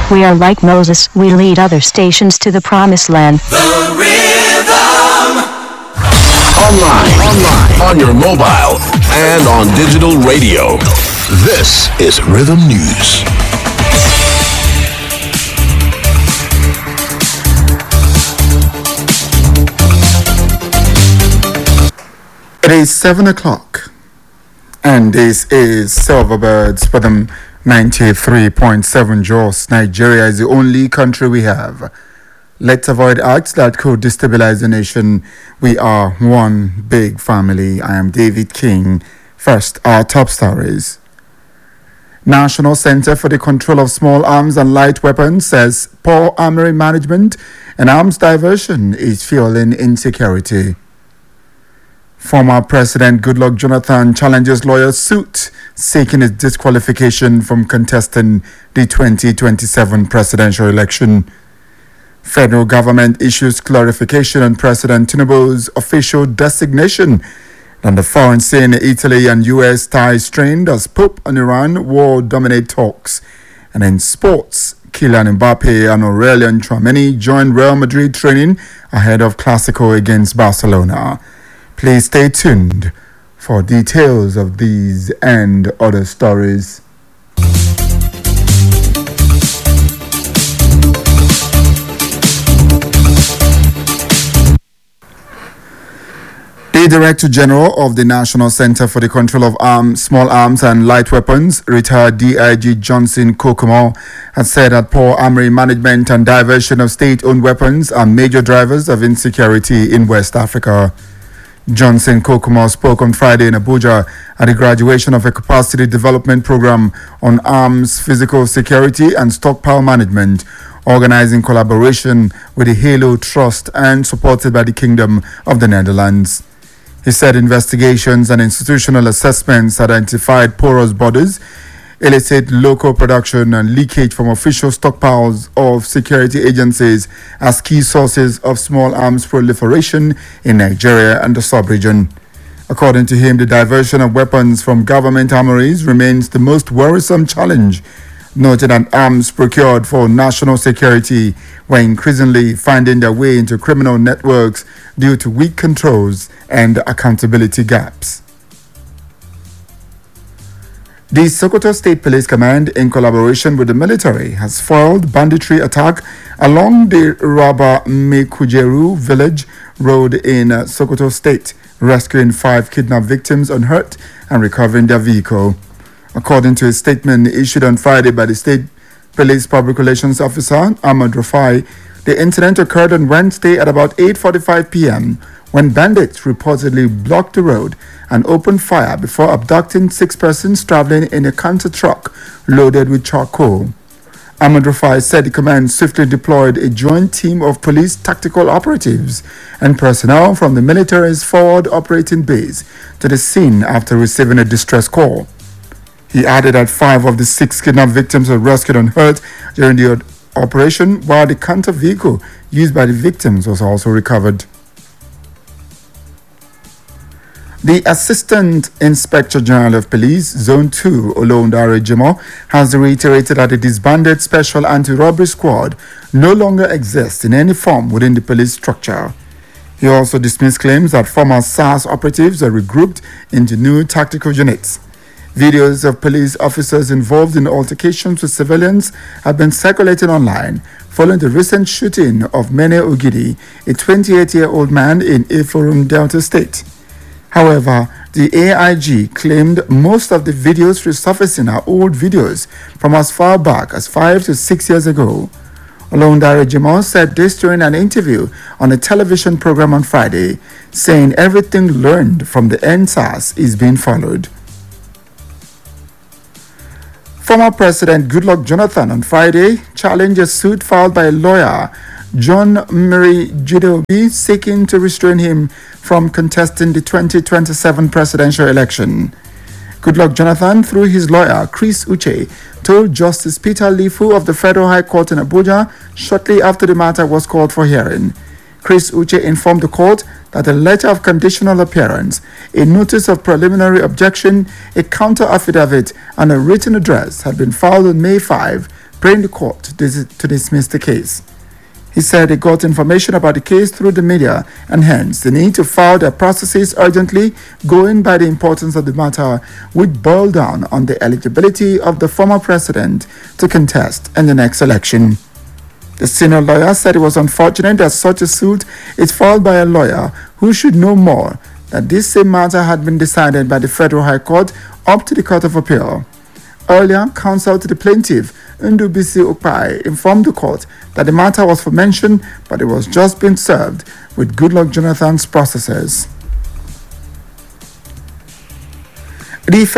We are like Moses, we lead other stations to the promised land. The Rhythm! Online, on your mobile, and on digital radio. This is Rhythm News. It is 7 o'clock, and this is Silverbirds Rhythm 93.7 Jos. Nigeria is the only country we have. Let's avoid acts that could destabilize the nation. We are one big family. I am David King. First, our top stories. National Center for the Control of Small Arms and Light Weapons says poor armory management and arms diversion is fueling insecurity. Former President Goodluck Jonathan challenges lawyers' suit seeking his disqualification from contesting the 2027 presidential election. Federal government issues clarification on President Tinubu's official designation and the foreign scene Italy and US ties strained as Pope and Iran war dominate talks. And in sports, Kylian Mbappe and Aurelien Tchouameni join Real Madrid training ahead of Clasico against Barcelona. Please stay tuned for details of these and other stories. The Director General of the National Center for the Control of Small Arms and Light Weapons, retired DIG Johnson Kokomo, has said that poor armory management and diversion of state-owned weapons are major drivers of insecurity in West Africa. Johnson Kokomo spoke on Friday in Abuja at the graduation of a capacity development program on arms, physical security and stockpile management, organized in collaboration with the Halo Trust and supported by the Kingdom of the Netherlands. He said investigations and institutional assessments identified porous borders, illicit local production and leakage from official stockpiles of security agencies as key sources of small arms proliferation in Nigeria and the sub-region. According to him, the diversion of weapons from government armories remains the most worrisome challenge, noting that arms procured for national security were increasingly finding their way into criminal networks due to weak controls and accountability gaps. The Sokoto State Police Command, in collaboration with the military, has foiled banditry attack along the Raba Mekujeru village road in Sokoto State, rescuing 5 kidnapped victims unhurt and recovering their vehicle. According to a statement issued on Friday by the State Police Public Relations Officer, Ahmad Rafai, the incident occurred on Wednesday at about 8:45 p.m. when bandits reportedly blocked the road and opened fire before abducting 6 persons traveling in a canter truck loaded with charcoal. Ahmad Rafai said the command swiftly deployed a joint team of police tactical operatives and personnel from the military's forward operating base to the scene after receiving a distress call. He added that 5 of the 6 kidnapped victims were rescued unhurt during the operation, while the canter vehicle used by the victims was also recovered. The Assistant Inspector General of Police, Zone 2, Olondare Jimo, has reiterated that the disbanded Special Anti-Robbery Squad no longer exists in any form within the police structure. He also dismissed claims that former SARS operatives are regrouped into new tactical units. Videos of police officers involved in altercations with civilians have been circulating online following the recent shooting of Mene Ogidi, a 28-year-old man in Iforum, Delta State. However, the AIG claimed most of the videos resurfacing are old videos from as far back as 5 to 6 years ago. Olondare Jimo said this during an interview on a television program on Friday, saying everything learned from the NSAS is being followed. Former President Goodluck Jonathan on Friday challenged a suit filed by lawyer John Mary Jideobi seeking to restrain him from contesting the 2027 presidential election. Goodluck Jonathan, through his lawyer Chris Uche, told Justice Peter Lifu of the Federal High Court in Abuja shortly after the matter was called for hearing. Chris Uche informed the court that a letter of conditional appearance, a notice of preliminary objection, a counter affidavit, and a written address had been filed on May 5, praying the court to dismiss the case. He said he got information about the case through the media and hence the need to file their processes urgently, going by the importance of the matter, which boiled down on the eligibility of the former president to contest in the next election. The senior lawyer said it was unfortunate that such a suit is filed by a lawyer who should know more, that this same matter had been decided by the Federal High Court up to the Court of Appeal. Earlier, counsel to the plaintiff, Ndubisi Okpai, informed the court that the matter was for mention, but it was just being served with Goodluck Jonathan's processors. The